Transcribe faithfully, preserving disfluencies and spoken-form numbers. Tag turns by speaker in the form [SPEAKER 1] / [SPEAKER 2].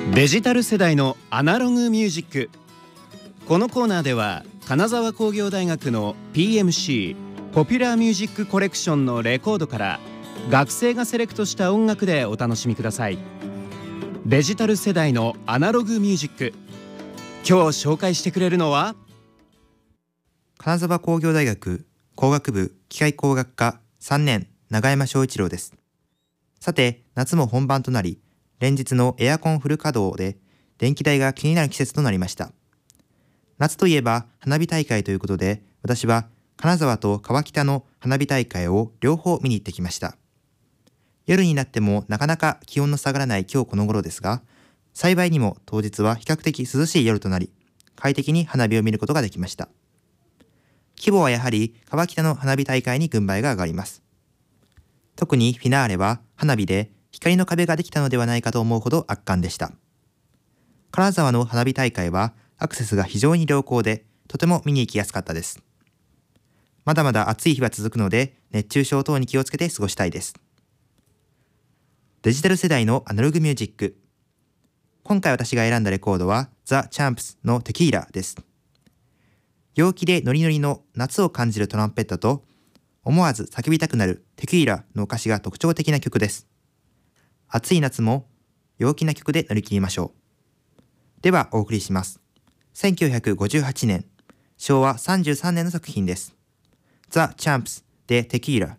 [SPEAKER 1] デジタル世代のアナログミュージック。このコーナーでは金沢工業大学の ピーエムシー ポピュラーミュージックコレクションのレコードから学生がセレクトした音楽でお楽しみください。デジタル世代のアナログミュージック、今日紹介してくれるのは
[SPEAKER 2] 金沢工業大学工学部機械工学科さんねん永山翔一郎です。さて、夏も本番となり、連日のエアコンフル稼働で電気代が気になる季節となりました。夏といえば花火大会ということで、私は金沢と川北の花火大会を両方見に行ってきました。夜になってもなかなか気温の下がらない今日この頃ですが、幸いにも当日は比較的涼しい夜となり、快適に花火を見ることができました。規模はやはり川北の花火大会に軍配が上がります。特にフィナーレは花火で光の壁ができたのではないかと思うほど圧巻でした。金沢の花火大会はアクセスが非常に良好で、とても見に行きやすかったです。まだまだ暑い日は続くので、熱中症等に気をつけて過ごしたいです。デジタル世代のアナログミュージック。今回私が選んだレコードはザ・チャンプスのテキーラです。陽気でノリノリの夏を感じるトランペットと、思わず叫びたくなるテキーラの歌詞が特徴的な曲です。暑い夏も陽気な曲で乗り切りましょう。ではお送りします。せんきゅうひゃくごじゅうはちねん、しょうわさんじゅうさんねんの作品です。ザ・チャンプスでテキーラ。